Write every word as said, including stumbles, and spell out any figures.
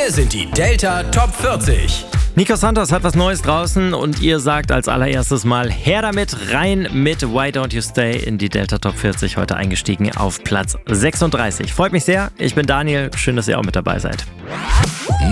Hier sind die Delta Top vierzig. Nico Santos hat was Neues draußen und ihr sagt als allererstes mal her damit, rein mit Why Don't You Stay in die Delta Top vierzig, heute eingestiegen auf Platz sechsunddreißig. Freut mich sehr, ich bin Daniel, schön, dass ihr auch mit dabei seid.